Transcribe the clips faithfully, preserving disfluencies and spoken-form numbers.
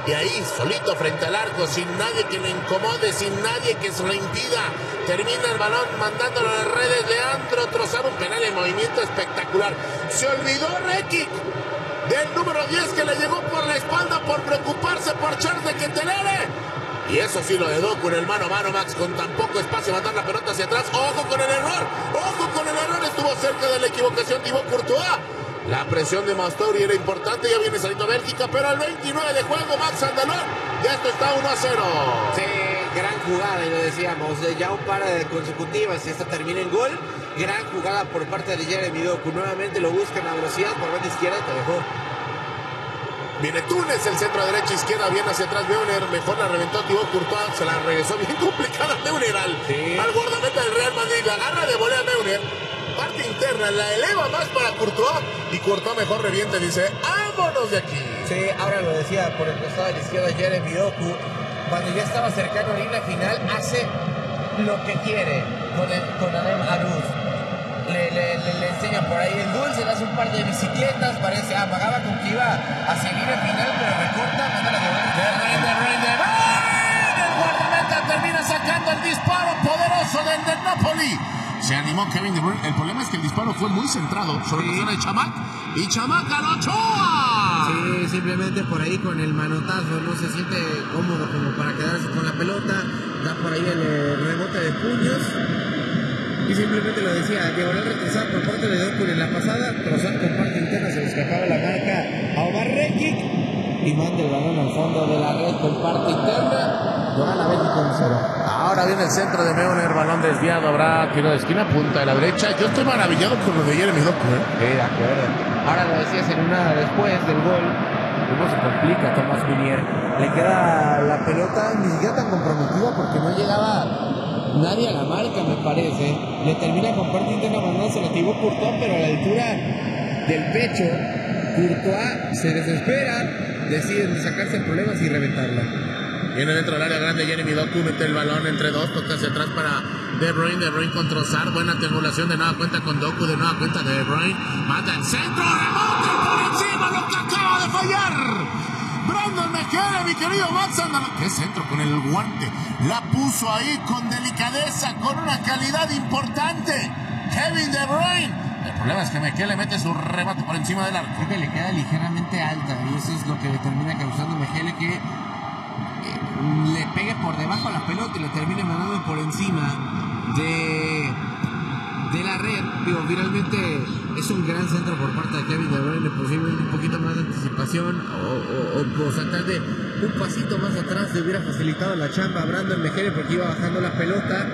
Y ahí, solito frente al arco, sin nadie que lo incomode, sin nadie que se lo impida. Termina el balón mandándolo a las redes. Leandro Trossard, un penal en movimiento espectacular. Se olvidó Rekic del número diez que le llegó por la espalda por preocuparse por Charles de Ketelaere. Y eso sí, lo de Doku en el mano a mano, Max, con tan poco espacio, mandar la pelota hacia atrás. ¡Ojo con el error! ¡Ojo con el error! Estuvo cerca de la equivocación Thibaut Courtois. La presión de Mastori era importante, ya viene saliendo Bélgica, pero al veintinueve de juego, Max Andalón, ya esto está uno a cero. Sí, gran jugada, y lo decíamos, ya un par de consecutivas y esta termina en gol. Gran jugada por parte de Jeremy Doku, nuevamente lo buscan a velocidad por banda izquierda y te dejó. Viene Túnez, el centro a derecha, izquierda, bien hacia atrás, Neuner, mejor la reventó Thibaut Courtois, se la regresó bien complicada Neuner al, sí. al guardameta del Real Madrid, la agarra de volea Neuner, parte interna, la eleva más para Courtois, y Courtois mejor reviente, dice, ¡vámonos de aquí! Sí, ahora lo decía por el costado de la izquierda Jeremy Doku, cuando ya estaba cercano a la línea final, hace lo que quiere con, el, con Adem Aruz. Le, le, le, le enseña por ahí el gol, se le hace un par de bicicletas, parece, amagaba con que iba a seguir el final, pero recorta, manda la de De Bruyne, De Bruyne, De Bruyne, el guardameta termina sacando el disparo poderoso del del Napoli. Se animó Kevin De Bruyne, el problema es que el disparo fue muy centrado sobre la zona de Chamac, y Chamac a la Ochoa. Sí, simplemente por ahí con el manotazo, no se siente cómodo como para quedarse con la pelota, da por ahí el eh, rebote de puños. Y simplemente lo decía, diagonal retrasada por parte de Doku en la pasada, Trossard con parte interna, se le escapaba la marca a Omar Rekic y manda el balón al fondo de la red con parte interna, lo gana Bélgica uno cero. Ahora viene el centro de Neuner, balón desviado, habrá tiro de esquina, punta de la derecha. Yo estoy maravillado con lo de Jeremy Doku, ¿eh? Sí, de acuerdo. Ahora lo decías en una después del gol, cómo se complica Thomas Meunier, le queda la pelota ni siquiera tan comprometida porque no llegaba nadie a la marca, me parece. Le termina con parte interna mandándose la Thibaut Courtois, pero a la altura del pecho, Courtois se desespera, deciden sacarse problemas y reventarla. Viene dentro del área grande Jeremy Doku, mete el balón entre dos, toca hacia atrás para De Bruyne, De Bruyne con Trossard, buena triangulación, de nueva cuenta con Doku, de nueva cuenta De Bruyne, mata el centro, remonte por encima, lo que acaba de fallar Brandon Mejele, mi querido Max Andalón. ¡Qué centro con el guante! La puso ahí con delicadeza, con una calidad importante Kevin De Bruyne. El problema es que Mejele mete su remate por encima del arco. Creo que le queda ligeramente alta y eso es lo que termina causando Mejele que le pegue por debajo a la pelota y le termine mandando por encima de, de la red. Digo, finalmente es un gran centro por parte de Kevin De Bruyne, posiblemente un poquito más de anticipación o, o, o saltar de un pasito más atrás le hubiera facilitado la chamba a Brandon Mejele porque iba bajando la pelota,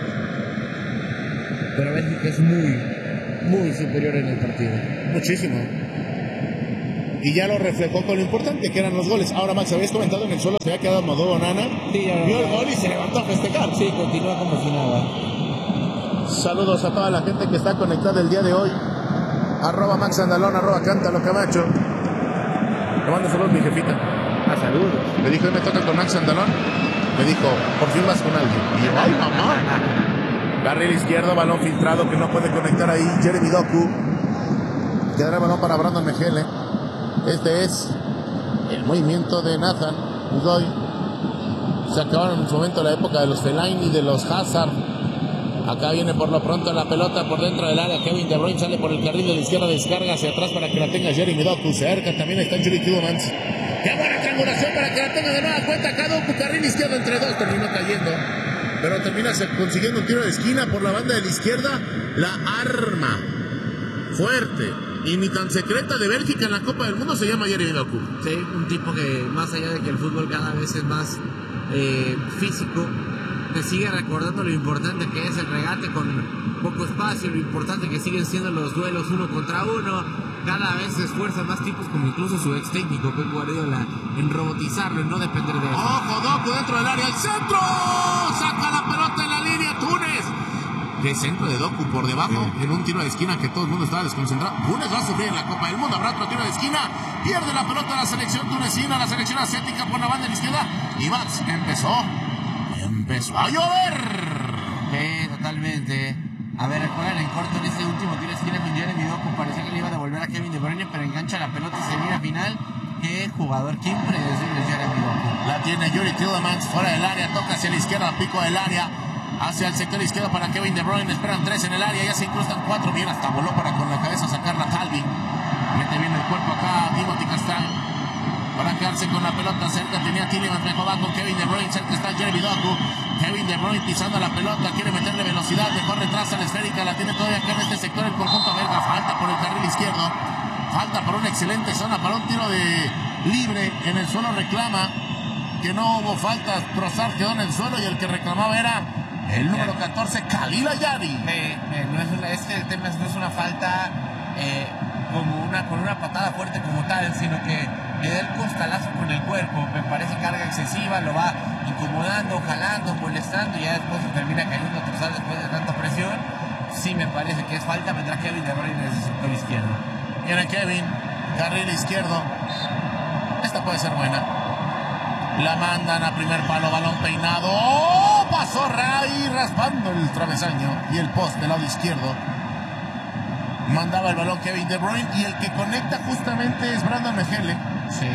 pero Bélgica es muy, muy superior en el partido. Muchísimo. Y ya lo reflejó con lo importante que eran los goles. Ahora, Max, habías comentado en el suelo se había quedado Modó Onana. Sí, ya vio el gol y se levantó a festejar. Sí, continúa como si nada. Saludos a toda la gente que está conectada el día de hoy. Arroba Max Andalón, arroba Cántalo Camacho. Le mando saludos mi jefita. Ah, saludos. Me dijo, hoy me toca con Max Andalón. Me dijo, por fin vas con alguien. Y yo, ay, mamá. Carril izquierdo, balón filtrado que no puede conectar ahí Jeremy Doku. Quedará el balón para Brandon Mejele. Este es el movimiento de Nathan Udoy. Se acabaron en su momento la época de los Fellaini, de los Hazard. Acá viene por lo pronto la pelota por dentro del área. Kevin De Bruyne sale por el carril de la izquierda, descarga hacia atrás para que la tenga Jeremy Doku. Cerca también está Yuri Tielemans. ¡Qué buena triangulación para que la tenga de nueva cuenta! Acá Doku, carril izquierdo entre dos, terminó cayendo. Pero termina consiguiendo un tiro de esquina por la banda de la izquierda. La arma fuerte y ni tan secreta de Bélgica en la Copa del Mundo se llama Jeremy Doku. Sí, un tipo que más allá de que el fútbol cada vez es más eh, físico, te sigue recordando lo importante que es el regate con poco espacio, lo importante que siguen siendo los duelos uno contra uno. Cada vez se esfuerzan más tipos como incluso su ex técnico Pep Guardiola en robotizarlo, en no depender de él. ¡Ojo, Doku dentro del área! ¡El centro! ¡Saca la pelota en la línea Túnez! De centro de Doku por debajo, sí, en un tiro de esquina que todo el mundo estaba desconcentrado. Túnez va a sufrir en la Copa del Mundo. Habrá otro tiro de esquina. Pierde la pelota la selección tunecina, la selección asiática por la banda de la izquierda. Y Max empezó. Empezó a llover. Sí, totalmente. A ver, recuerden en corto en ese último tiro de esquina con Jeremy Doku. Parecía que le iba a devolver a Kevin De Bruyne, pero engancha la pelota y se mira final. Qué jugador, qué impredecible es Jeremy Doku. tiene Yuri Tielemans fuera del área, toca hacia la izquierda, pico del área, hacia el sector izquierdo para Kevin De Bruyne, esperan tres en el área, ya se incrustan cuatro, bien, hasta voló para con la cabeza sacarla Talvin, mete bien el cuerpo acá Timothy Castagne, para quedarse con la pelota cerca, tenía Tielemans, mejor va con Kevin De Bruyne, cerca está Jeremy Doku, Kevin De Bruyne pisando la pelota, quiere meterle velocidad, mejor retrasa la esférica, la tiene todavía acá en este sector el conjunto belga, falta por el carril izquierdo, falta por una excelente zona, para un tiro de libre, en el suelo reclama, que no hubo falta, Trossard quedó en el suelo y el que reclamaba era el número catorce, Khalil Ayari. Eh, eh, no es, una, es que el tema no es una falta eh, como una, con una patada fuerte como tal, sino que le da el costalazo con el cuerpo, me parece carga excesiva, lo va incomodando, jalando, molestando y ya después se termina cayendo Trossard después de tanta presión. Sí me parece que es falta, vendrá Kevin De Bruyne desde el sector izquierdo. Viene Kevin, carril izquierdo, esta puede ser buena. La mandan a primer palo, balón peinado. ¡Oh! Pasó ahí raspando el travesaño y el poste del lado izquierdo. Mandaba el balón Kevin De Bruyne y el que conecta justamente es Brandon Mejele. Sí.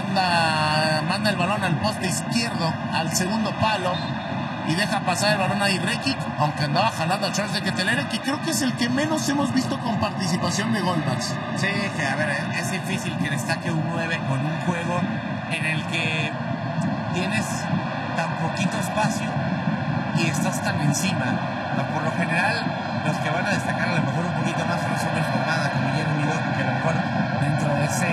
Manda, manda el balón al poste izquierdo, al segundo palo y deja pasar el balón ahí Rekic, aunque andaba jalando a Charles de Ketelaere, que creo que es el que menos hemos visto con participación de gol, Max. Sí, que a ver, es difícil que destaque un nueve con un juego en el que tienes tan poquito espacio y estás tan encima. Por lo general, los que van a destacar a lo mejor un poquito más son los hombres formada, como Jeremy Doku, que a lo mejor dentro de ese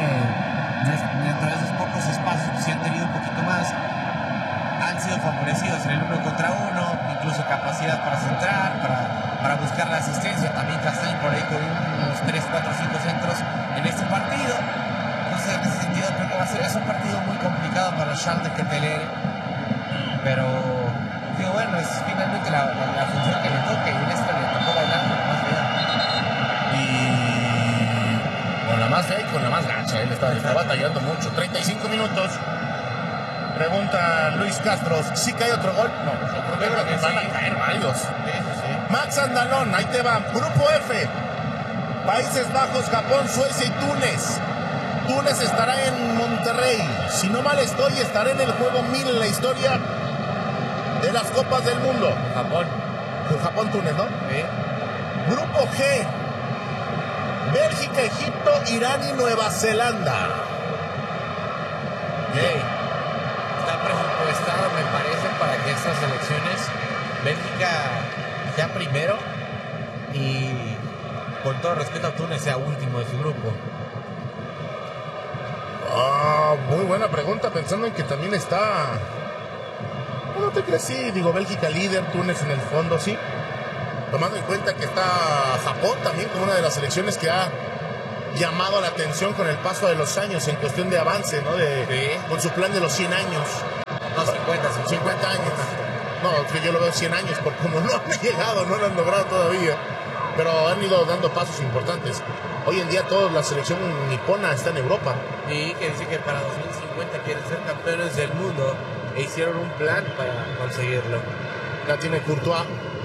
dentro de esos pocos espacios que se han tenido un poquito más, han sido favorecidos en el uno contra uno, incluso capacidad para centrar, para, para buscar la asistencia. También Castagne por ahí con unos tres, cuatro, cinco centros en este partido. Entonces, en ese sentido, creo que va a ser es un partido muy complicado para Charles de Ketelaere, pero digo, bueno, es finalmente la, la, la función que le toca y en esta le tocó bailar con la más fea. Y con la más fea y con la más gacha, él está, está batallando mucho. treinta y cinco minutos. Pregunta Luis Castro, ¿sí cae otro gol? No, yo creo que van a caer varios. Sí, sí. Max Andalón, ahí te va. Grupo F, Países Bajos, Japón, Suecia y Túnez. Túnez estará en Monterrey. Si no mal estoy, estará en el juego mil en la historia de las Copas del Mundo. Japón. Japón-Túnez, ¿no? Sí. Grupo G, Bélgica, Egipto, Irán y Nueva Zelanda. Okay. Está presupuestado, me parece, para que estas elecciones Bélgica sea primero y, con todo respeto a Túnez, sea último de su grupo. Ah, muy buena pregunta, pensando en que también está... No te crees, sí, digo, Bélgica líder, Túnez en el fondo, sí. Tomando en cuenta que está Japón también como una de las selecciones que ha llamado la atención con el paso de los años en cuestión de avance, ¿no? De, Sí. Con su plan de los cien años. No, cincuenta, cincuenta años. No, que yo lo veo cien años, porque como no han llegado, no lo han logrado todavía. Pero han ido dando pasos importantes. Hoy en día toda la selección nipona está en Europa. Y que dice que para dos mil cincuenta quieren ser campeones del mundo e hicieron un plan para conseguirlo. La tiene Courtois.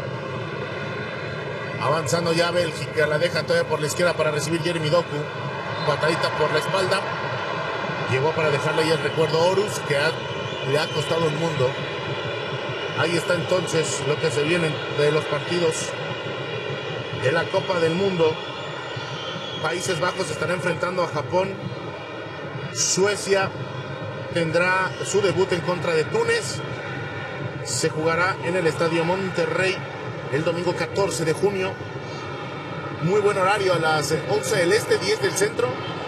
Avanzando ya Bélgica, la deja todavía por la izquierda para recibir Jeremy Doku. Patadita por la espalda. Llegó para dejarle ahí el recuerdo Horus, que ha, le ha costado un mundo. Ahí está entonces lo que se viene de los partidos de la Copa del Mundo. Países Bajos estará enfrentando a Japón. Suecia tendrá su debut en contra de Túnez. Se jugará en el Estadio Monterrey el domingo catorce de junio. Muy buen horario, a las once del este, diez del centro.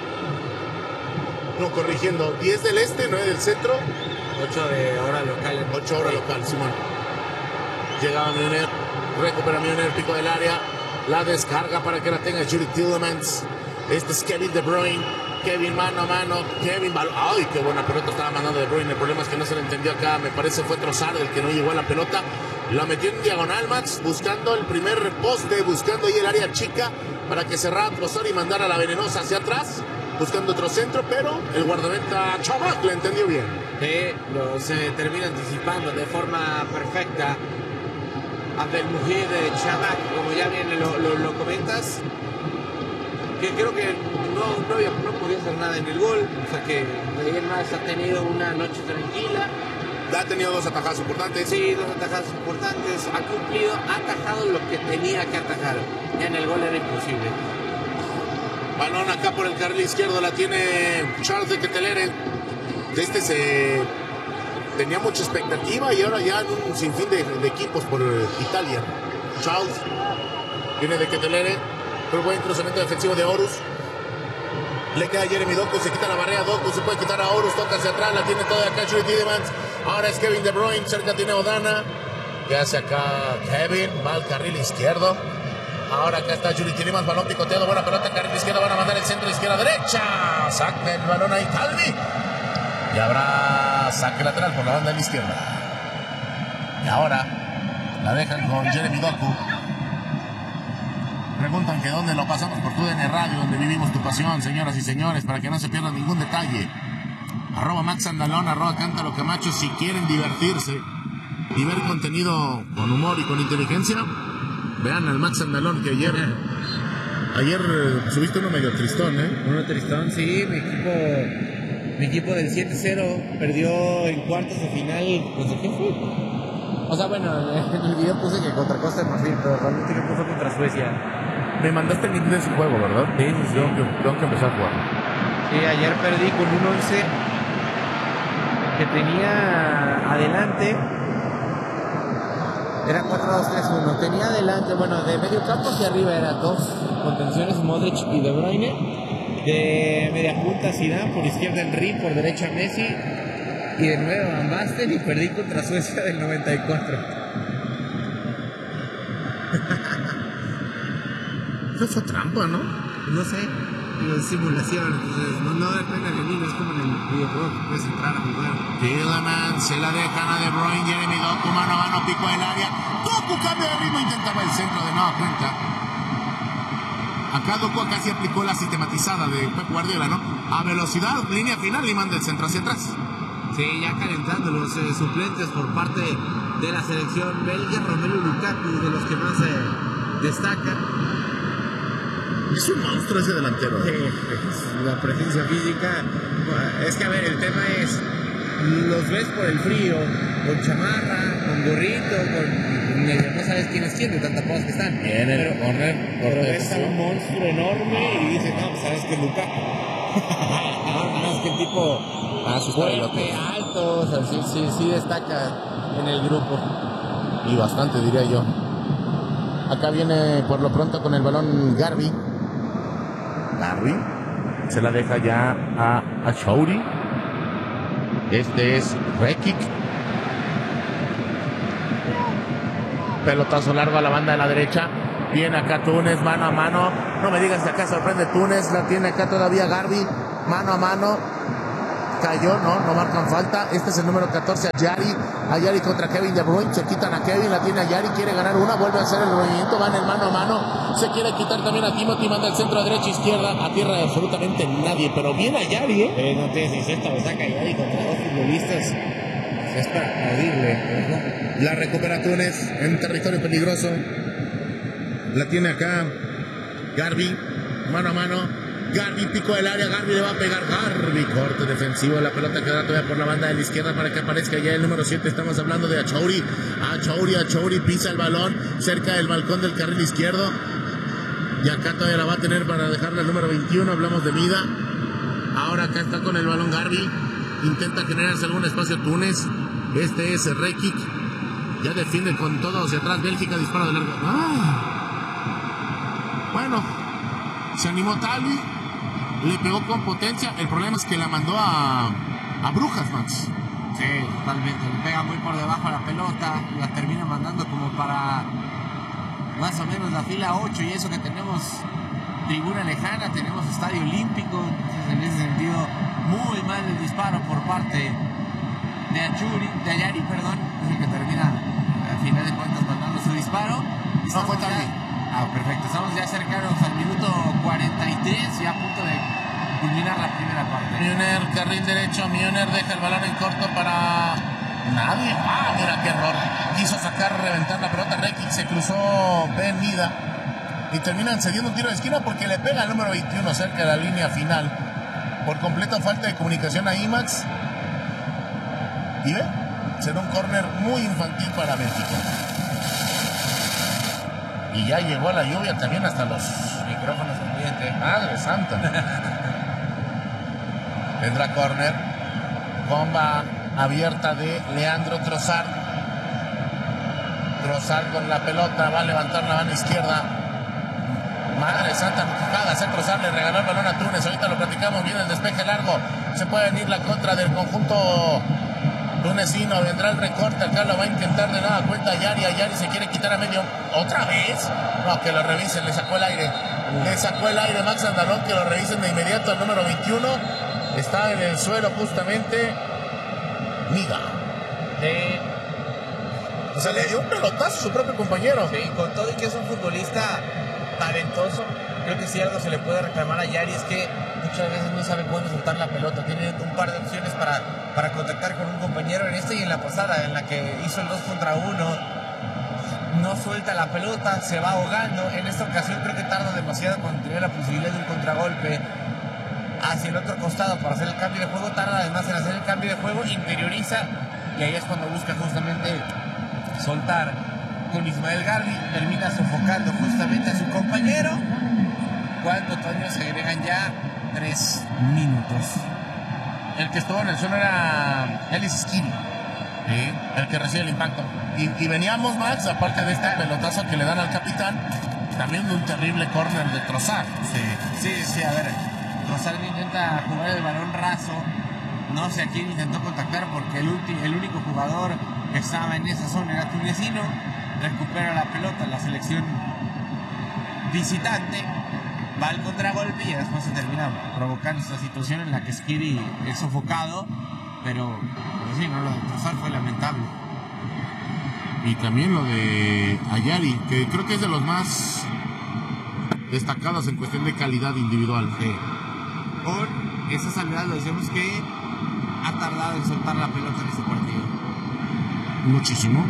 No, corrigiendo, diez del este, nueve del centro. ocho de hora local. ocho horas local, Simón. Llegaba Milner, recupera Milner, pico del área. La descarga para que la tenga Yuri Tielemans. Este es Kevin De Bruyne. Kevin mano a mano. Kevin balón. ¡Ay, qué buena pelota estaba mandando De Bruyne! El problema es que no se le entendió acá. Me parece fue Trossard el que no llegó a la pelota. La metió en diagonal, Max, buscando el primer poste, buscando ahí el área chica para que cerrara Trossard y mandara a la venenosa hacia atrás, buscando otro centro, pero el guardameta Chamak le entendió bien. Sí, lo, se termina anticipando de forma perfecta Abdelmujid de Chamak, como ya bien lo, lo, lo comentas. que creo que no, no, había, no podía hacer nada en el gol, o sea que Miguel Más ha tenido una noche tranquila. Ha tenido dos atajadas importantes. Sí, dos atajadas importantes, ha cumplido, ha atajado lo que tenía que atajar, ya en el gol era imposible. Balón acá por el carril izquierdo, la tiene Charles de Ketelere. De este se tenía mucha expectativa y ahora ya en un sinfín de, de equipos por Italia. Charles viene de Ketelere, pero buen cruzamiento defensivo de Horus. Le queda Jeremy Doku, se quita la barrera Doku, se puede quitar a Horus, toca hacia atrás, la tiene toda acá Julie Tielemans. Ahora es Kevin De Bruyne, cerca tiene Odana. ¿Qué hace acá Kevin? Va al carril izquierdo. Ahora acá está Julie Tielemans, balón picoteado, buena pelota, carril izquierdo, van a mandar el centro, izquierda, derecha. Saca el balón ahí Calvi. Y habrá saque lateral por la banda de la izquierda. Y ahora la dejan con Jeremy Doku. Preguntan que dónde lo pasamos por tu D N Radio, donde vivimos tu pasión, señoras y señores, para que no se pierda ningún detalle. Arroba Max Andalón, arroba Cántalo Camacho, si quieren divertirse y ver contenido con humor y con inteligencia, vean al Max Andalón, que ayer ayer eh, subiste uno medio tristón, ¿eh? Uno tristón, sí, mi equipo mi equipo del siete cero perdió en cuartos de final. ¿Contra quién fue? O sea, bueno, en el video puse que contra Costa de Marfil, pero realmente creo que fue contra Suecia. Me mandaste el link de ese juego, ¿verdad? Sí, sí, sí. Tengo que, tengo que empezar a jugar. Sí, ayer perdí con un once que tenía adelante. Era cuatro dos tres uno. Tenía adelante, bueno, de medio campo hacia arriba era dos contenciones, Modric y De Bruyne. De media punta Zidane, por izquierda Henry, por derecha Messi. Y de nuevo Van Basten, y perdí contra Suecia del noventa y cuatro. Eso fue trampa, ¿no? No sé, es simulación, entonces no, no depende de mí, es como en el videojuego que puedes entrar a jugar. Tielemans se la dejan a De Bruyne, Jeremy Doku, mano a mano, pico del área. Doku cambia de ritmo, intentaba el centro de nueva cuenta. Acá Doku casi aplicó la sistematizada de Pep Guardiola, ¿no? A velocidad, línea final y manda el centro hacia atrás. Sí, ya calentando los eh, suplentes por parte de la selección belga. Romelu Lukaku, de los que más eh, destaca. Es un monstruo ese delantero. Sí, es la presencia física. Es que, a ver, el tema es, los ves por el frío, con chamarra, con gorrito, con... no sabes quién es quién de tantas cosas que están. Bien, el pero, corner, pero ves a un monstruo enorme y dices, no, pues sabes que es Lukaku. No, no, es que el tipo... Ah, fuerte, alto, o sea, sí, sí, sí destaca en el grupo. Y bastante, diría yo. Acá viene por lo pronto con el balón Garbi. Garbi se la deja ya a, a Chouri. Este es Rekic. Pelotazo largo a la banda de la derecha. Viene acá Túnez, mano a mano. No me digas que acá sorprende Túnez. La tiene acá todavía Garbi. Mano a mano. Cayó, no, no marcan falta. Este es el número catorce, a Yari. A Yari contra Kevin De Bruyne. Se quitan a Kevin, la tiene a Yari. Quiere ganar una, vuelve a hacer el movimiento. Van en mano a mano. Se quiere quitar también a Timothy. Manda el centro a derecha, izquierda. A tierra de absolutamente nadie. Pero viene a Yari, ¿eh? eh no tienes ni cesta, lo saca Yari contra dos futbolistas. Es para aplaudirle. La recupera Túnez en territorio peligroso. La tiene acá Garbi. Mano a mano. Garbi, pico del área, Garbi le va a pegar, Garbi, corte defensivo, la pelota queda todavía por la banda de la izquierda para que aparezca ya el número siete, estamos hablando de Achouri, Achouri, Achouri, pisa el balón cerca del balcón del carril izquierdo, y acá todavía la va a tener para dejarle el número veintiuno, hablamos de Mida, ahora acá está con el balón Garbi, intenta generarse algún espacio Túnez, este es Rekic, ya defiende con todo hacia atrás, Bélgica dispara de largo, ¡ah! Bueno, se animó Talvi, le pegó con potencia. El problema es que la mandó a, a Brujas, Max. Sí, totalmente. Le pega muy por debajo a la pelota. La termina mandando como para más o menos la fila ocho. Y eso que tenemos tribuna lejana, tenemos estadio olímpico. Entonces, en ese sentido, muy mal el disparo por parte de Achuri, de Ayari, perdón. Es el que termina, al final de cuentas, mandando su disparo. Y no fue Talvi. Ah, perfecto. Estamos ya cercanos al minuto cuarenta y tres, ya a punto de culminar la primera parte. Müller, carril derecho. Müller deja el balón en corto para nadie. Ah, mira qué error. Quiso sacar, reventar la pelota. Rekic se cruzó Ben Mida. y terminan cediendo un tiro de esquina porque le pega al número veintiuno cerca de la línea final. Por completo falta de comunicación a IMAX. Y ve, será un córner muy infantil para México. Y ya llegó la lluvia también hasta los micrófonos del ambiente. Madre santa. Tendrá córner. Bomba abierta de Leandro Trossard. Trossard con la pelota. Va a levantar la mano izquierda. Madre santa, no hacer Trossard, le regaló el balón a Túnez. Ahorita lo platicamos bien, el despeje largo. Se puede venir la contra del conjunto tunecino. Vendrá el recorte. Acá lo va a intentar de nada cuenta Yari. Yari se quiere quitar a medio. ¿Otra vez? No, que lo revisen. Le sacó el aire. Le sacó el aire Max Andalón. Que lo revisen de inmediato al número veintiuno. Está en el suelo justamente. Miga. Sí. O sea, le dio un pelotazo a su propio compañero. Sí, con todo y que es un futbolista talentoso, creo que si algo se le puede reclamar a Yari es que muchas veces no sabe cuándo soltar la pelota. Tiene un par de opciones para, para contactar con un compañero en esta y en la pasada, en la que hizo el dos contra uno. No suelta la pelota, se va ahogando. En esta ocasión creo que tarda demasiado cuando tiene la posibilidad de un contragolpe hacia el otro costado para hacer el cambio de juego. Tarda además en hacer el cambio de juego, interioriza y ahí es cuando busca justamente soltar. Con Ismael Garbi termina sofocando justamente a su compañero cuando Toño se agregan ya tres minutos. El que estuvo en el suelo era Ellis Skiri, ¿sí? El que recibe el impacto. Y, y veníamos, Max, aparte de este pelotazo que le dan al capitán, también de un terrible córner de Trossard. Sí, sí, sí, a ver, Trossard intenta jugar el balón raso, no sé a quién intentó contactar porque el, ulti, el único jugador que estaba en esa zona era tunecino. Recupera la pelota, la selección visitante, va al contragolpe y después se termina provocando esta situación en la que Skiri es sofocado, pero, pero sí, no, lo de Trossard fue lamentable. Y también lo de Ayari, que creo que es de los más destacados en cuestión de calidad individual. Sí. Por esa salida lo decimos que ha tardado en soltar la pelota en este partido. Muchísimo.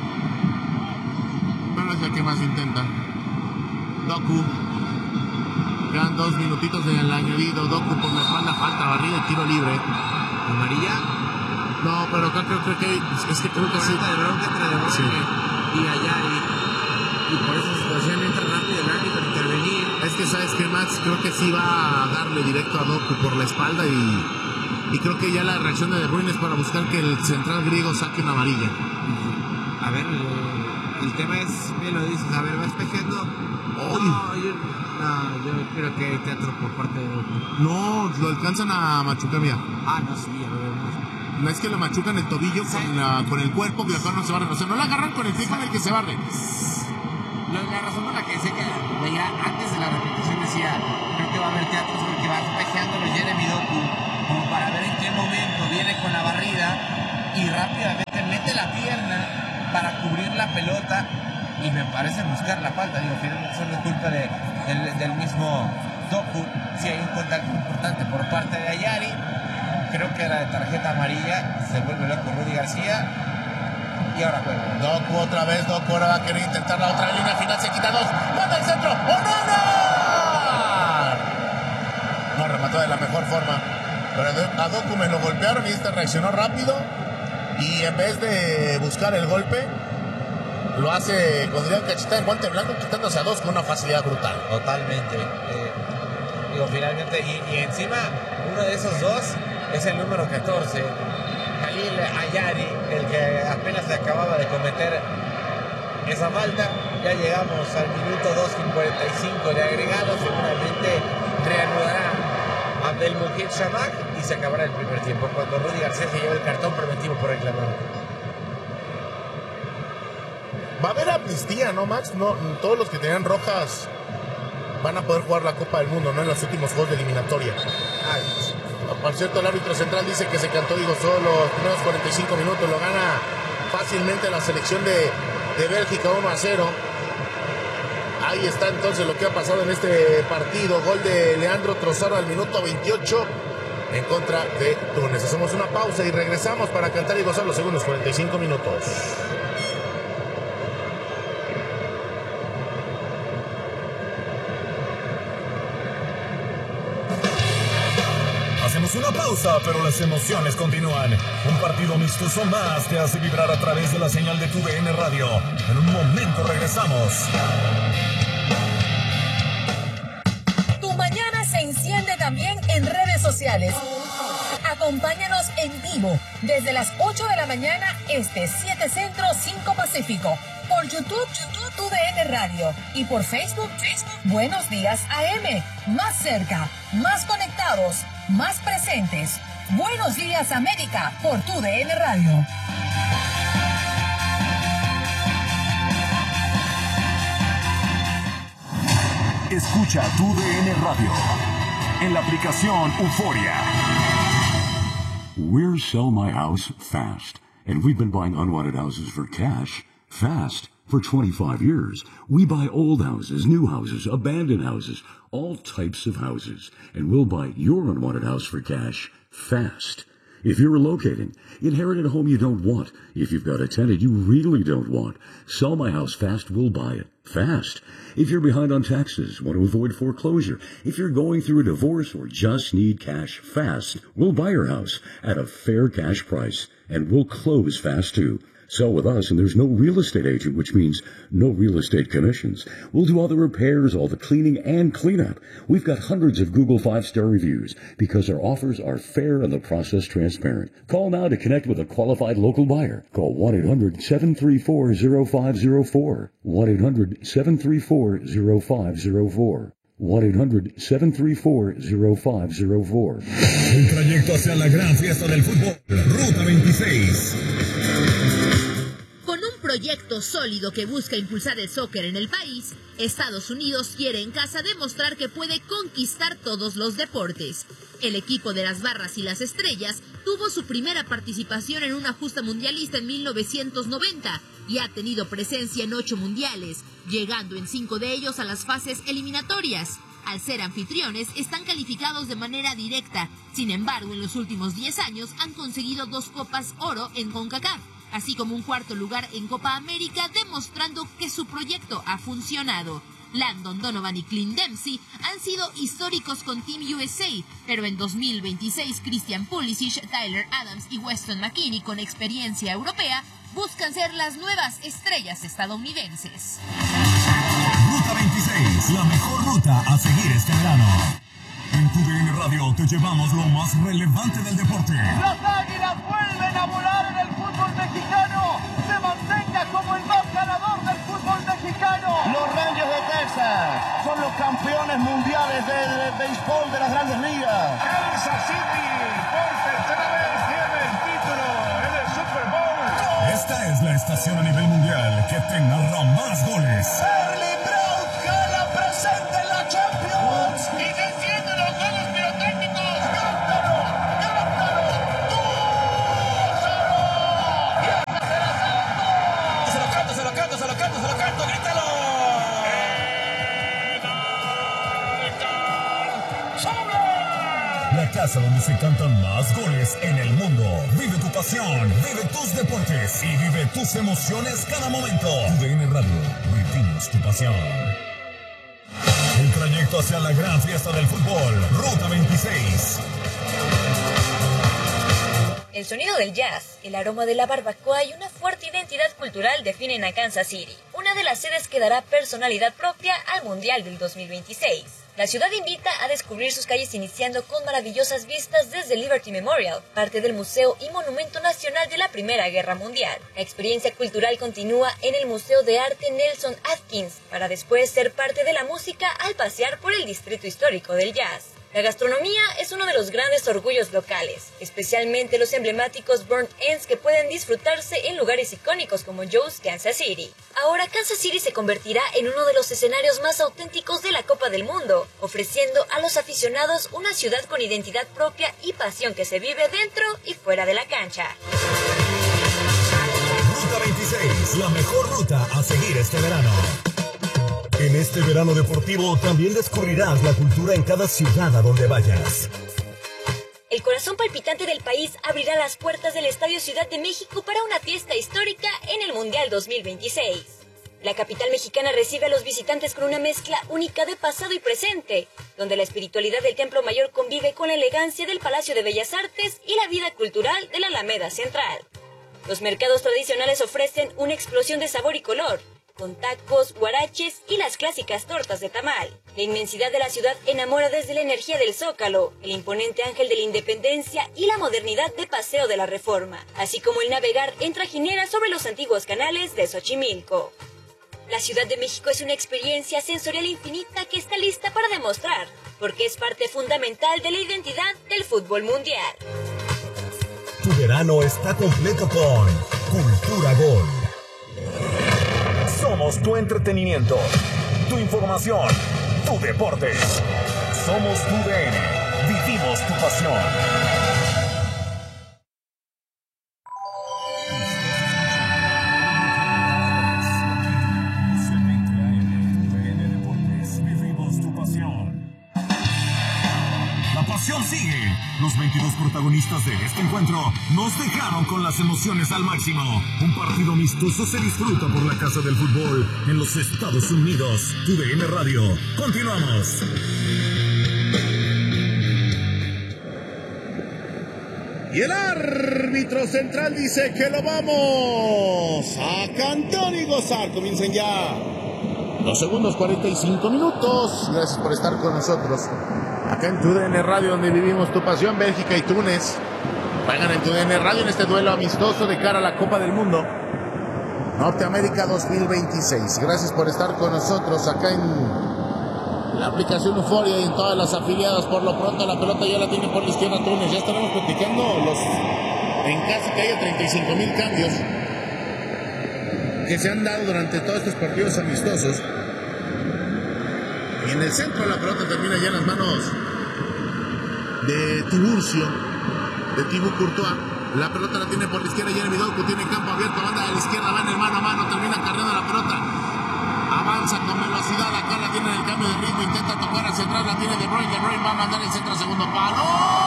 Pero es el que más intenta. Doku. Quedan dos minutitos del añadido. Doku por la espalda, falta, barrida y tiro libre. ¿Amarilla? No, pero creo, creo, creo que es que creo que sí. De bronca entre De Bruyne Sí. y Ayari. Y por esa situación entra rápido el árbitro a intervenir. Es que sabes que Max creo que sí va a darle directo a Doku por la espalda y, y creo que ya la reacción de De Bruyne es para buscar que el central griego saque una amarilla. A ver, el, el tema es, bien lo dices, a ver, va espejeando. Uy. No, yo, no, yo creo que hay teatro por parte de Doku. No, lo alcanzan a machucar, mira. Ah, no, sí, a ver, no. No es que lo machucan el tobillo Sí. con, la, con el cuerpo, que acá no se barre. O sea, no la agarran con el pie con el que se barre. La, la razón por la que decía que veía antes de la repetición decía, creo que va a haber teatros porque va espejeando los Jeremy Doku como para ver en qué momento viene con la barrida y rápidamente mete la pierna para cubrir la pelota y me parece buscar la falta. Digo, finalmente eso no es culpa de, del, del mismo Doku. Si hay un contacto importante por parte de Ayari, creo que era de tarjeta amarilla, se vuelve loco Rudy García y ahora juega. Doku otra vez, Doku ahora va a querer intentar la otra línea final, se quita dos, manda el centro, ¡Onana! No remató de la mejor forma, pero a Doku me lo golpearon y este reaccionó rápido y en vez de buscar el golpe, lo hace con Adrián Cachita en guante blanco, quitándose a dos con una facilidad brutal. Totalmente. Eh, digo, finalmente, y, y encima uno de esos dos es el número catorce, Khalil Ayari, el que apenas se acababa de cometer esa falta. Ya llegamos al minuto dos con cuarenta y cinco de agregado. Seguramente reanudará Abdelmujid Shamak y se acabará el primer tiempo cuando Rudy García se lleva el cartón preventivo por reclamar. Va a haber amnistía, ¿no, Max? No, todos los que tenían rojas van a poder jugar la Copa del Mundo, ¿no? En los últimos juegos de eliminatoria. Ay, Por cierto, el árbitro central dice que se cantó Diego solo los primeros cuarenta y cinco minutos. Lo gana fácilmente la selección de, de Bélgica uno a cero. Ahí está entonces lo que ha pasado en este partido. Gol de Leandro Trossard al minuto veintiocho en contra de Túnez. Hacemos una pausa y regresamos para cantar y gozar los segundos cuarenta y cinco minutos. pausa, pero las emociones continúan. Un partido amistoso más te hace vibrar a través de la señal de tu D N Radio. En un momento regresamos. Tu mañana se enciende también en redes sociales. Acompáñanos en vivo desde las ocho de la mañana este, siete Centro, cinco Pacífico. Por YouTube, YouTube, tu D N Radio. Y por Facebook, Facebook, Buenos Días A M. Más cerca, más conectados, más presentes. Buenos Días América por tu D N Radio. Escucha tu D N Radio en la aplicación Euforia. We're Sell My House Fast, and we've been buying unwanted houses for cash fast for twenty-five years. We buy old houses, new houses, abandoned houses, all types of houses, and we'll buy your unwanted house for cash fast. If you're relocating, inherited a home you don't want, if you've got a tenant you really don't want, Sell My House Fast will buy it fast. If you're behind on taxes, want to avoid foreclosure, if you're going through a divorce or just need cash fast, we'll buy your house at a fair cash price, and we'll close fast too. Sell with us, and there's no real estate agent, which means no real estate commissions. We'll do all the repairs, all the cleaning, and cleanup. We've got hundreds of Google five-star reviews because our offers are fair and the process transparent. Call now to connect with a qualified local buyer. Call one eight hundred seven three four zero five zero four. one eight hundred seven three four zero five zero four. one eight hundred seven three four zero five zero four. Un trayecto hacia la gran fiesta del fútbol. Ruta veintiséis. Con un proyecto sólido que busca impulsar el soccer en el país, Estados Unidos quiere en casa demostrar que puede conquistar todos los deportes. El equipo de las Barras y las Estrellas tuvo su primera participación en una justa mundialista en mil novecientos noventa y ha tenido presencia en ocho mundiales, llegando en cinco de ellos a las fases eliminatorias. Al ser anfitriones, están calificados de manera directa. Sin embargo, en los últimos diez años han conseguido dos Copas Oro en CONCACAF, así como un cuarto lugar en Copa América, demostrando que su proyecto ha funcionado. Landon Donovan y Clint Dempsey han sido históricos con Team U S A, pero en dos mil veintiséis Christian Pulisic, Tyler Adams y Weston McKennie, con experiencia europea, buscan ser las nuevas estrellas estadounidenses. Ruta veintiséis, la mejor ruta a seguir este verano. En tu D N Radio te llevamos lo más relevante del deporte. Las Águilas vuelven a volar en el fútbol mexicano. Se mantenga como el más ganador del fútbol mexicano. Los Rangers de Texas son los campeones mundiales del béisbol de las Grandes Ligas. Kansas City por tercera vez tiene el título en el Super Bowl. Esta es la estación a nivel mundial que te narra más goles. Charlie Brown gana presente en la Champions. Y defiende los juegos pirotécnicos. ¡Cántalo! ¡Cántalo! ¡Tú! Se lo canto, se lo canto, se lo canto, se lo canto, grítalo. La casa donde se cantan más goles en el mundo. Vive tu pasión, vive tus deportes y vive tus emociones cada momento. Tu D N Radio, vivimos tu pasión. El trayecto hacia la gran fiesta del fútbol, Ruta veintiséis. El sonido del jazz, el aroma de la barbacoa y una fuerte identidad cultural definen a Kansas City, una de las sedes que dará personalidad propia al Mundial del dos mil veintiséis. La ciudad invita a descubrir sus calles iniciando con maravillosas vistas desde Liberty Memorial, parte del Museo y Monumento Nacional de la Primera Guerra Mundial. La experiencia cultural continúa en el Museo de Arte Nelson Atkins, para después ser parte de la música al pasear por el distrito histórico del jazz. La gastronomía es uno de los grandes orgullos locales, especialmente los emblemáticos burnt ends que pueden disfrutarse en lugares icónicos como Joe's Kansas City. Ahora Kansas City se convertirá en uno de los escenarios más auténticos de la Copa del Mundo, ofreciendo a los aficionados una ciudad con identidad propia y pasión que se vive dentro y fuera de la cancha. Ruta veintiséis, la mejor ruta a seguir este verano. En este verano deportivo también descubrirás la cultura en cada ciudad a donde vayas. El corazón palpitante del país abrirá las puertas del Estadio Ciudad de México para una fiesta histórica en el Mundial dos mil veintiséis. La capital mexicana recibe a los visitantes con una mezcla única de pasado y presente, donde la espiritualidad del Templo Mayor convive con la elegancia del Palacio de Bellas Artes y la vida cultural de la Alameda Central. Los mercados tradicionales ofrecen una explosión de sabor y color, con tacos, guaraches y las clásicas tortas de tamal. La inmensidad de la ciudad enamora desde la energía del Zócalo, el imponente Ángel de la Independencia y la modernidad de Paseo de la Reforma, así como el navegar en trajinera sobre los antiguos canales de Xochimilco. La Ciudad de México es una experiencia sensorial infinita que está lista para demostrar, porque es parte fundamental de la identidad del fútbol mundial. Tu verano está completo con Cultura Gol. Somos tu entretenimiento, tu información, tu deporte. Somos tu D N. Vivimos tu pasión. Sigue. Los veintidós protagonistas de este encuentro nos dejaron con las emociones al máximo. Un partido amistoso se disfruta por la casa del fútbol en los Estados Unidos. Tu D N Radio. Continuamos. Y el árbitro central dice que lo vamos a cantar y gozar. Comiencen ya los segundos cuarenta y cinco minutos. Gracias por estar con nosotros acá en Tu D N Radio, donde vivimos tu pasión. Bélgica y Túnez juegan en Tu D N Radio en este duelo amistoso de cara a la Copa del Mundo Norteamérica dos mil veintiséis. Gracias por estar con nosotros acá en la aplicación Euforia y en todas las afiliadas. Por lo pronto la pelota ya la tiene por la izquierda Túnez. Ya estaremos platicando los en casi que haya treinta y cinco mil cambios que se han dado durante todos estos partidos amistosos. Y en el centro la pelota termina ya en las manos de Tiburcio, de Thibaut Courtois. La pelota la tiene por la izquierda Jeremy Doku, tiene campo abierto, banda de la izquierda, va en el mano a mano, termina cargando la pelota. Avanza con velocidad, acá la tiene en el cambio de ritmo, intenta tocar hacia atrás, la tiene De Bruyne, De Bruyne va a mandar el centro a segundo palo.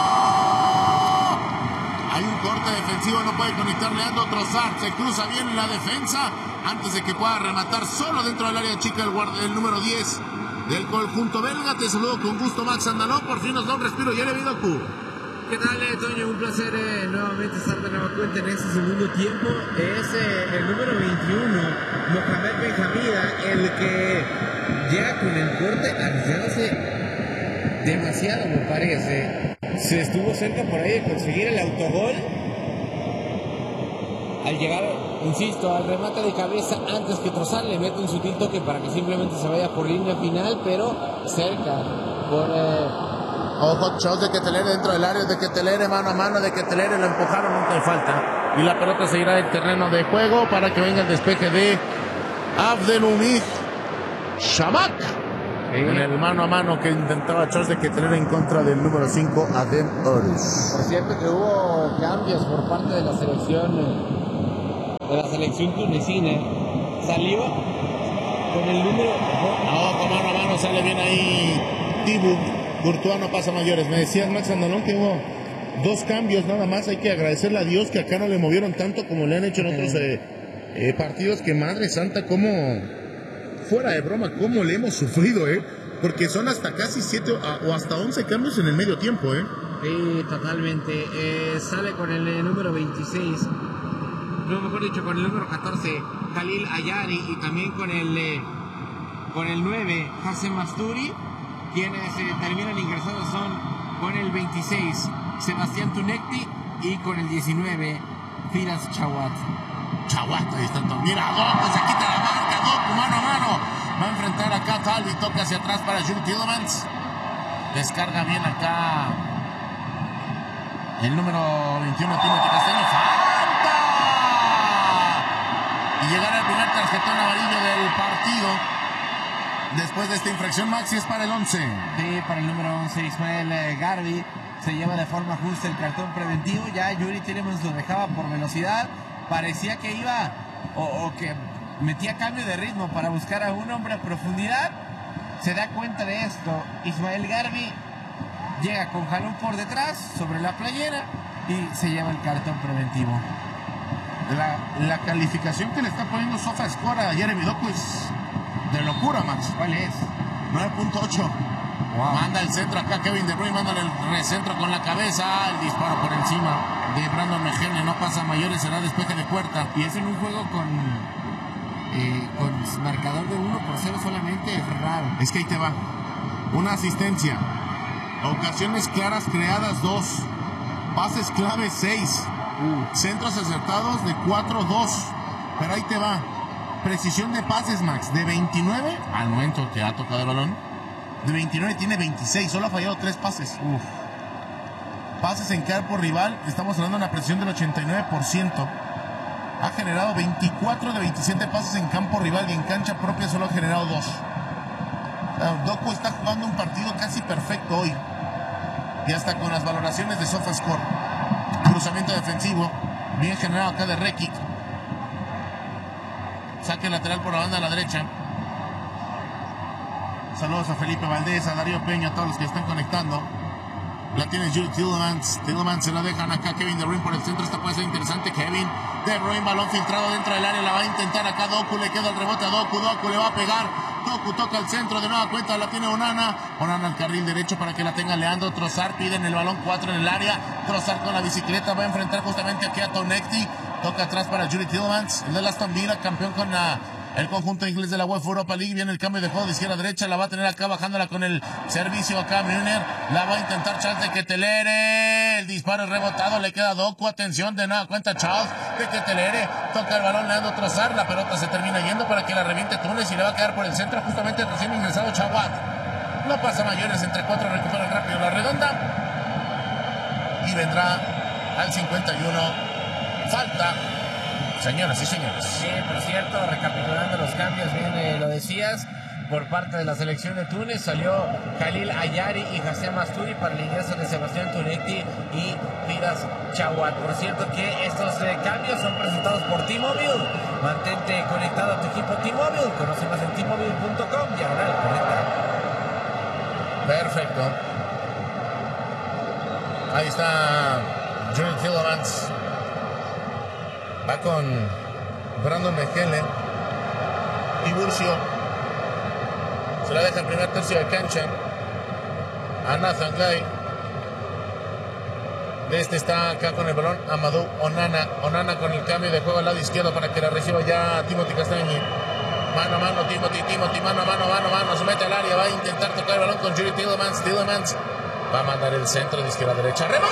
Hay un corte defensivo, no puede conectar Leandro Trossard, se cruza bien en la defensa antes de que pueda rematar solo dentro del área chica el, guardia, el número diez del conjunto belga. Te saludo con gusto, Max Andalón. Por fin nos da un respiro Jeremy Doku. ¿Qué tal, eh, Toño? Un placer eh, nuevamente estar de nueva cuenta en este segundo tiempo. Es eh, el número veintiuno, Mohamed Benjamida, el que ya con el corte arriesgándose demasiado, me parece. Se estuvo cerca por ahí de conseguir el autogol. Al llegar, insisto, al remate de cabeza antes que Trossard, le mete un sutil toque para que simplemente se vaya por línea final, pero cerca. Por, eh... Ojo, shows de Ketelere dentro del área, de Ketelere mano a mano, de Ketelere lo empujaron, nunca hay falta. Y la pelota se irá del terreno de juego para que venga el despeje de Abdelhamid Shamak. Sí. En el mano a mano que intentaba Charles de Ketelere en contra del número cinco, Adem Ores. Por cierto que hubo cambios por parte de la selección de la selección tunecina. Salió con el número... No, con mano a mano sale bien ahí Thibaut Courtois, no pasa mayores. Me decías, Max Andalón, que hubo dos cambios nada más. Hay que agradecerle a Dios que acá no le movieron tanto como le han hecho en otros eh, eh, partidos. Que madre santa, como fuera de broma, cómo le hemos sufrido, ¿eh? Porque son hasta casi siete o hasta once cambios en el medio tiempo, ¿eh? Sí, totalmente. Eh, sale con el eh, número veintiséis, no, mejor dicho, con el número catorce, Khalil Ayari, y también con el eh, con el nueve, Hassem Masturi. Quienes eh, terminan ingresando son con el veintiséis, Sebastián Tunecti, y con el diecinueve, Firas Chawat. Chawat, ahí está. Mira, Doku se quita la marca, Doku mano a mano. Va a enfrentar acá a Talvi, toca hacia atrás para Jules Tielemans. Descarga bien acá el número veintiuno, Timothy Castaño. ¡Falta! Y llegará el primer tarjetón amarillo del partido. Después de esta infracción, Maxi, es para el once. Sí, para el número once, Ismael eh, Garbi. Se lleva de forma justa el cartón preventivo. Ya Yuri Tielemans lo dejaba por velocidad. Parecía que iba o, o que metía cambio de ritmo para buscar a un hombre a profundidad. Se da cuenta de esto Ismael Garbi. Llega con jalón por detrás sobre la playera y se lleva el cartón preventivo. la, la calificación que le está poniendo SofaScore a Jeremy Doku es de locura, Max. ¿Cuál es? nueve punto ocho. Wow. Manda el centro acá Kevin De Bruyne, manda el recentro con la cabeza, el disparo por encima de Brandon Mejene, no pasa a mayores, será despeje de puerta. Y es en un juego con eh, con marcador de uno por cero solamente, es raro. Es que ahí te va. Una asistencia, ocasiones claras creadas dos, pases clave seis, uh. centros acertados de cuatro dos, pero ahí te va. Precisión de pases, Max, de veintinueve al momento que ha tocado el balón. De veintinueve tiene veintiséis, solo ha fallado tres pases. Uf. Pases en campo rival, estamos hablando de una precisión del ochenta y nueve por ciento. Ha generado veinticuatro de veintisiete pases en campo rival y en cancha propia solo ha generado dos. Doku está jugando un partido casi perfecto hoy. Y hasta con las valoraciones de SofaScore. Cruzamiento defensivo, bien generado acá de Rekic. Saque lateral por la banda a la derecha. Saludos a Felipe Valdés, a Darío Peña, a todos los que están conectando. La tiene Jude Tielemans. Tielemans se la dejan acá. Kevin De Bruyne por el centro. Esta puede ser interesante. Kevin De Bruyne, balón filtrado dentro del área. La va a intentar acá Doku. Le queda el rebote a Doku. Doku le va a pegar. Doku toca el centro. De nueva cuenta la tiene Onana. Onana al carril derecho para que la tenga Leandro Trossard. Piden el balón cuatro en el área. Trossard con la bicicleta va a enfrentar justamente aquí a Tonecti. Toca atrás para Jude Tielemans. El de Aston Villa, campeón con la... el conjunto inglés de la UEFA Europa League. Viene el cambio de juego de izquierda a derecha. La va a tener acá bajándola con el servicio acá Müller. La va a intentar Charles de Ketelere. El disparo es rebotado. Le queda Doku. Atención de nueva cuenta Charles de Ketelere. Toca el balón Leandro Trossard. La pelota se termina yendo para que la reviente Túnez y le va a quedar por el centro justamente recién ingresado Chawat. No pasa mayores. Entre cuatro recuperan rápido la redonda. Y vendrá al cincuenta y uno. Falta. Señoras y señores. Sí, por cierto, recapitulando los cambios, bien eh, lo decías, por parte de la selección de Túnez salió Khalil Ayari y Hassem Asturi para el ingreso de Sebastián Tunetti y Firas Chawat. Por cierto que estos eh, cambios son presentados por T-Mobile. Mantente conectado a tu equipo T-Mobile. Conoce más en T Mobile punto com. Diagonal conecta. Perfecto. Ahí está Jude Tielemans. Va con Brandon Mejele. Tiburcio. Se la deja en primer tercio de cancha a Nathan Guy. De este está acá con el balón Amadou Onana. Onana con el cambio de juego al lado izquierdo para que la reciba ya Timothy Castagne. Mano a mano, Timothy, Timothy, mano a mano, mano a mano. Se mete al área, va a intentar tocar el balón con Jude Tielemans. Tielemans va a mandar el centro de izquierda a derecha. ¡Rebote!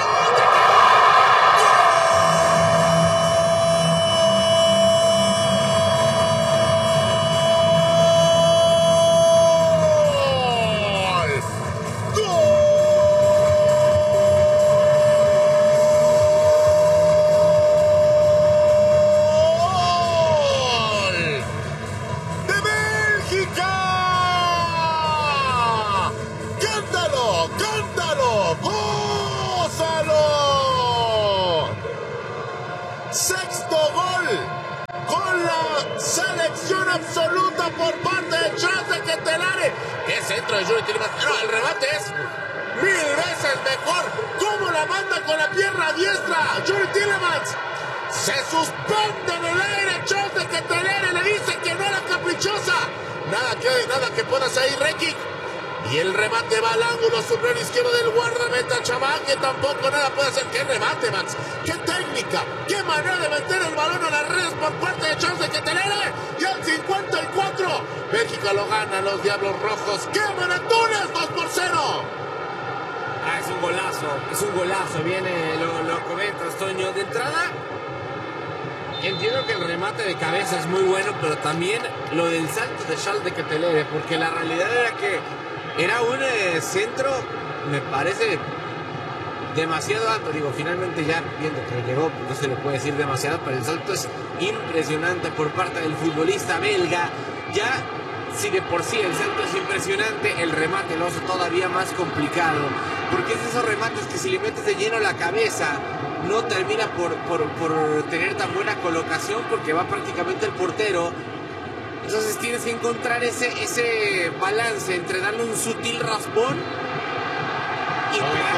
Y el remate va al ángulo superior izquierdo del guardameta Chabán, que tampoco nada puede hacer. ¡Qué remate, Max! ¡Qué técnica! ¡Qué manera de meter el balón a las redes por parte de Charles de Ketelere! Y al cincuenta y cuatro, México lo gana, los Diablos Rojos. ¡Qué Túnez! dos por cero. Ah, es un golazo, es un golazo. Viene, lo, lo comentas, Toño. De entrada, entiendo que el remate de cabeza es muy bueno, pero también lo del salto de Charles de Ketelere, porque la realidad era que era un eh, centro, me parece, demasiado alto. Digo, finalmente ya viendo que llegó, no se le puede decir demasiado, pero el salto es impresionante por parte del futbolista belga. Ya, si de por sí el salto es impresionante, el remate lo hace todavía más complicado, porque es esos remates que si le metes de lleno la cabeza, no termina por, por, por tener tan buena colocación, porque va prácticamente el portero. Entonces tienes que encontrar ese, ese balance entre darle un sutil raspón y pegarle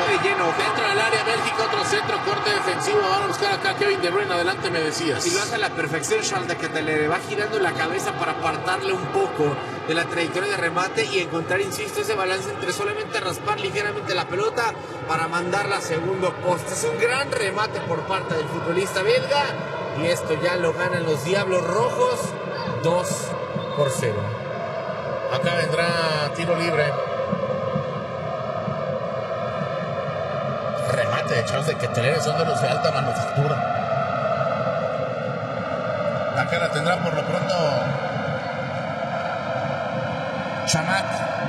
de lleno. Dentro del área, Bélgica, otro centro, corte defensivo. Van a buscar acá a Kevin De Bruyne. Adelante, me decías. Y lo hace a la perfección, Charles, de que te le va girando la cabeza para apartarle un poco de la trayectoria de remate y encontrar, insisto, ese balance entre solamente raspar ligeramente la pelota para mandarla a segundo poste. Es un gran remate por parte del futbolista belga y esto ya lo ganan los Diablos Rojos dos por cero. Acá vendrá tiro libre. Remate de Charles de Ketelaere, son de los de alta manufactura. Acá la tendrá por lo pronto Chamak.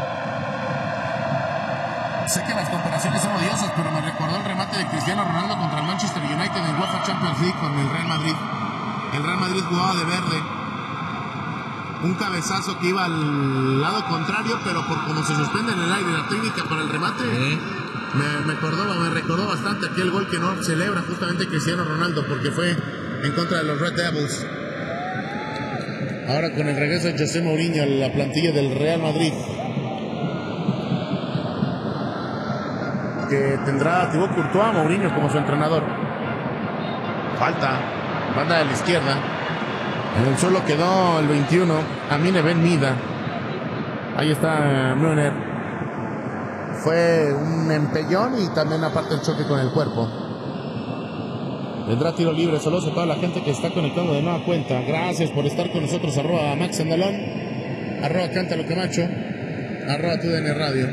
Sé que las comparaciones son odiosas, pero me recordó el remate de Cristiano Ronaldo contra el Manchester United en UEFA Champions League con el Real Madrid. El Real Madrid jugaba de verde. Un cabezazo que iba al lado contrario, pero por como se suspende en el aire la técnica para el remate, ¿Eh? me, me, acordó, me recordó bastante aquel gol que no celebra justamente Cristiano Ronaldo, porque fue en contra de los Red Devils. Ahora con el regreso de José Mourinho a la plantilla del Real Madrid, que tendrá a Thibaut Courtois, Mourinho como su entrenador. Falta, banda de la izquierda. En el suelo quedó el veintiuno, Amine Ben Mida. Ahí está Müller. Fue un empellón y también aparte el choque con el cuerpo. Vendrá tiro libre, saludos a toda la gente que está conectando de nueva cuenta. Gracias por estar con nosotros, arroba Max Andalón, arroba Cántalo Camacho, arroba Tu D N Radio.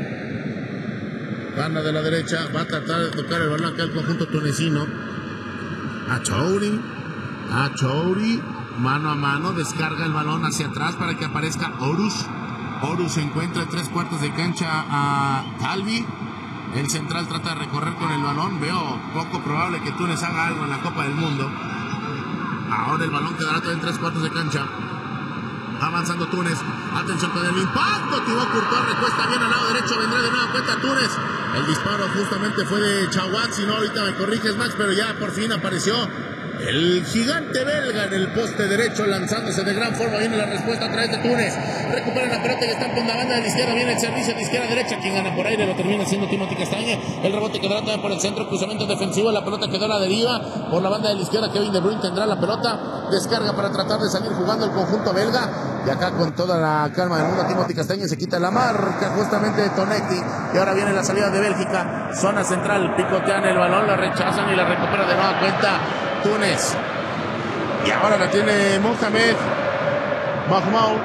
Banda de la derecha, va a tratar de tocar el balón acá el conjunto tunecino. A Chouri, a Chouri, mano a mano, descarga el balón hacia atrás para que aparezca Horus. Horus se encuentra en tres cuartos de cancha a Calvi. El central trata de recorrer con el balón. Veo poco probable que Túnez haga algo en la Copa del Mundo. Ahora el balón quedará todo en tres cuartos de cancha. Avanzando Túnez. Atención con el impacto. Thibaut Courtois recuesta bien al lado derecho. Vendrá de nueva cuenta Túnez. El disparo justamente fue de Chawat. Si no, ahorita me corriges, Max. Pero ya por fin apareció el gigante belga en el poste derecho, lanzándose de gran forma. Viene la respuesta a través de Túnez. Recupera la pelota y está en la banda de la izquierda. Viene el servicio de izquierda a derecha. Quien gana por aire lo termina siendo Timothy Castaña. El rebote quedará también por el centro. Cruzamiento defensivo. La pelota quedó a la deriva. Por la banda de la izquierda, Kevin De Bruyne tendrá la pelota. Descarga para tratar de salir jugando el conjunto belga. Y acá con toda la calma del mundo, Timothy Castaña se quita la marca justamente de Tonetti. Y ahora viene la salida de Bélgica. Zona central. Picotean el balón. La rechazan y la recupera de nueva cuenta Túnez. Y ahora la tiene Mohamed Mahmoud.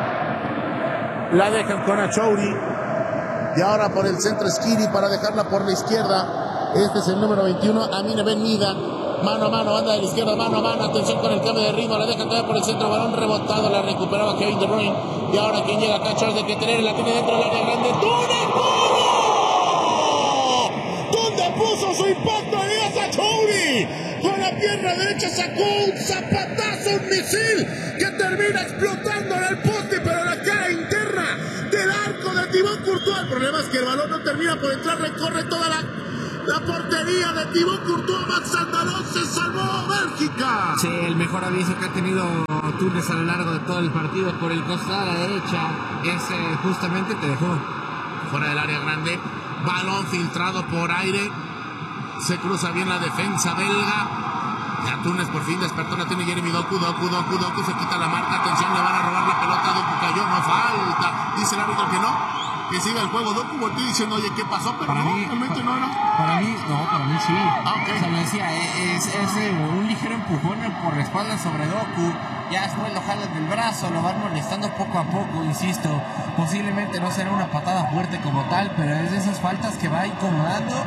La dejan con Achouri. Y ahora por el centro Skiri para dejarla por la izquierda. Este es el número veintiuno, Amine Ben Mida. Mano a mano, banda de la izquierda, mano a mano. Atención con el cambio de ritmo. La dejan todavía por el centro. Balón rebotado. La recuperaba Kevin De Bruyne. Y ahora quien llega acá, Charles de Ketelaere. La tiene dentro del área grande. ¡Túnez! ¿Dónde puso su impacto Elías Achouri? Con la pierna derecha sacó un zapatazo, un misil que termina explotando en el poste, pero la cara interna del arco de Thibaut Courtois. El problema es que el balón no termina por entrar, recorre toda la, la portería de Thibaut Courtois. Max Andalón, se salvó Bélgica. Sí, el mejor aviso que ha tenido Túnez a lo largo de todo el partido por el costado a la derecha es justamente te dejó fuera del área grande. Balón filtrado por aire. Se cruza bien la defensa belga. Ya Túnez por fin despertó. La tiene Jeremy Doku, Doku, Doku, Doku. Se quita la marca. Atención, le van a robar la pelota. Doku cayó, no falta. Dice el árbitro que no, que siga el juego. Doku volteó diciendo, oye, ¿qué pasó? Pero para no, mí, realmente pa, no era. Para mí, no, para mí sí. Ah, okay. O sea, lo decía, es, es, es un ligero empujón por la espalda sobre Doku. Ya después lo jalan del brazo, lo van molestando poco a poco, insisto. Posiblemente no será una patada fuerte como tal, pero es de esas faltas que va incomodando.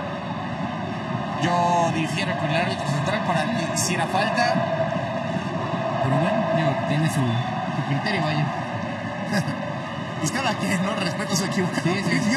Yo difiero con el árbitro central para que hiciera falta. Pero bueno, digo, tiene su, su criterio, vaya. Pues cada quien, ¿no? Respeto su equivocación. Sí, sí, sí.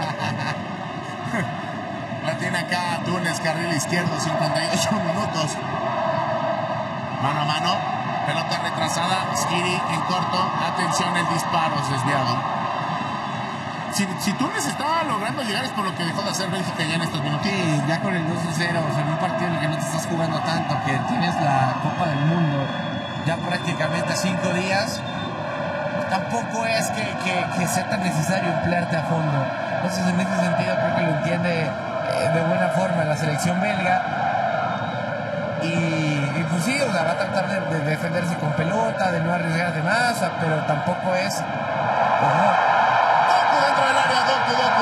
La tiene acá Túnez, carril izquierdo, cincuenta y ocho minutos. Mano a mano, pelota retrasada, Skiri en corto. Atención, el disparo es desviado. Si, si Túnez estaba logrando llegar es por lo que dejó de hacer Bélgica ya en estos minutos. Sí, ya con el dos a cero, o sea, en un partido en el que no te estás jugando tanto, que tienes la Copa del Mundo ya prácticamente a cinco días, tampoco es que, que, que sea tan necesario emplearte a fondo. Entonces, en ese sentido, creo que lo entiende de buena forma la selección belga. Y, y pues sí, o sea, va a tratar de, de defenderse con pelota, de no arriesgar de más, pero tampoco es... Pues no. Doku dentro del área, Doku, Doku,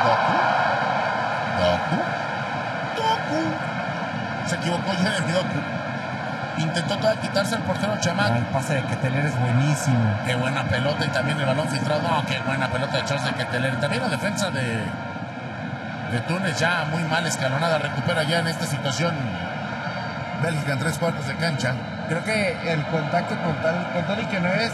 Doku. Doku. Doku. Se equivocó Jeremy Doku. Intentó todavía quitarse el portero Chamac. El pase de Ketteler es buenísimo. Qué buena pelota y también el balón filtrado. No, qué buena pelota de Charles de Ketteler. Y también la defensa de, de Túnez ya muy mal escalonada. Recupera ya en esta situación Bélgica en tres cuartos de cancha. Creo que el contacto con, tal, con Toni, que no es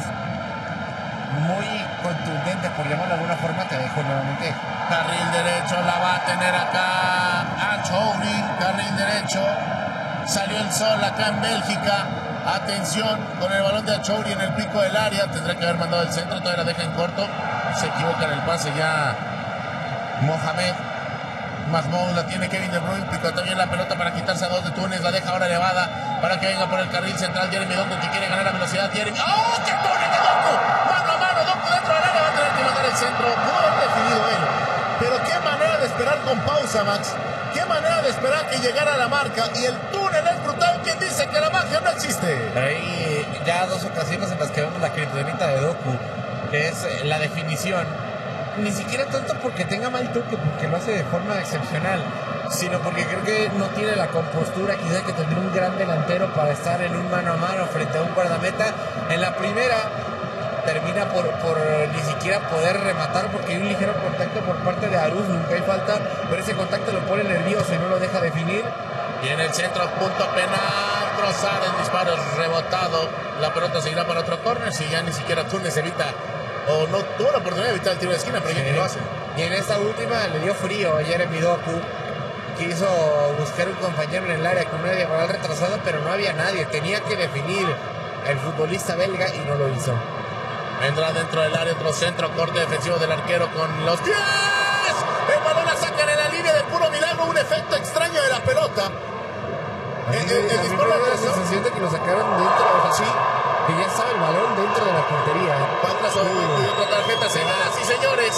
muy contundente, por llamarlo de alguna forma, te dejo nuevamente. Carril derecho, la va a tener acá a Chouri. Carril derecho. Salió el sol acá en Bélgica. Atención con el balón de Achouri en el pico del área. Tendrá que haber mandado el centro. Todavía la deja en corto. Se equivoca en el pase ya Mohamed. Mahmoud la tiene Kevin De Bruyne. Picó también la pelota para quitarse a dos de Túnez. La deja ahora elevada para que venga por el carril central Jeremy Doku, que quiere ganar la velocidad. Jeremy. ¡Oh! ¡Qué Túnez de Doku! Mano a mano. Doku dentro del área. Va a tener que mandar el centro. Pudo haber definido él. Pero qué manera de esperar con pausa, Max. Qué manera de esperar que llegara la marca. Y el túnel es brutal. ¿Quién dice que la magia no existe? Hay ya dos ocasiones en las que vemos la criptonita de Doku, que es la definición. Ni siquiera tanto porque tenga mal toque, porque lo hace de forma excepcional, sino porque creo que no tiene la compostura quizá que tendría un gran delantero para estar en un mano a mano frente a un guardameta. En la primera termina por, por ni siquiera poder rematar porque hay un ligero contacto por parte de Aruz, nunca hay falta, pero ese contacto lo pone nervioso y no lo deja definir. Y en el centro, punto penal, Trossard, el disparo es rebotado, la pelota seguirá para otro córner, si ya ni siquiera Túnez evita, o no tuvo la oportunidad de evitar el tiro de esquina, pero sí, ya que lo hace. Y en esta última le dio frío a Jeremy Doku, quiso buscar un compañero en el área con una diagonal retrasada, pero no había nadie, tenía que definir el futbolista belga y no lo hizo. Vendrá dentro del área otro centro, corte defensivo del arquero con los pies. El balón la sacan en la línea del puro milagro, un efecto extraño de la pelota. A mí, el, el, el disparo me da la sensación de que lo sacaron dentro, o sea, sí, que ya estaba el balón dentro de la portería. Falta sobre y otra tarjeta se va, sí señores.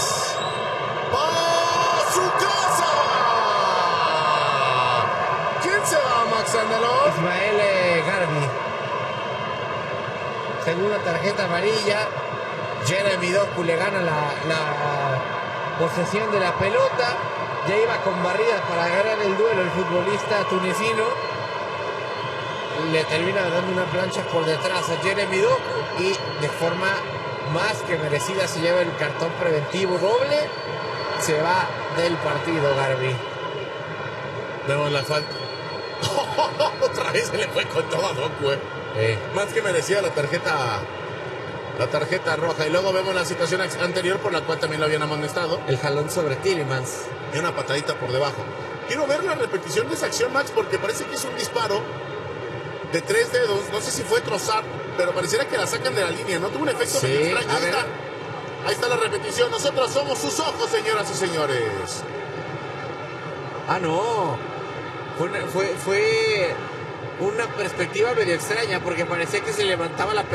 ¡Para su casa! ¿Quién se va, Max Andalón? Ismael eh, Garbi. Segunda tarjeta amarilla. Jeremy Doku le gana la, la posesión de la pelota. Ya iba con barridas para ganar el duelo el futbolista tunecino. Le termina dando una plancha por detrás a Jeremy Doku y de forma más que merecida se lleva el cartón preventivo doble. Se va del partido Garbi. Vemos la falta. Otra vez se le fue con todo a Doku, eh. Eh. Más que merecía la tarjeta la tarjeta roja. Y luego vemos la situación anterior por la cual también lo habían amonestado. El jalón sobre Tielemans. Y una patadita por debajo. Quiero ver la repetición de esa acción, Max, porque parece que es un disparo de tres dedos. No sé si fue Trossard, pero pareciera que la sacan de la línea. ¿No tuvo un efecto sí, medio extraño? Ahí está. Ahí está la repetición. Nosotros somos sus ojos, señoras y señores. Ah, no. Fue, fue, fue una perspectiva medio extraña porque parecía que se levantaba la pelota.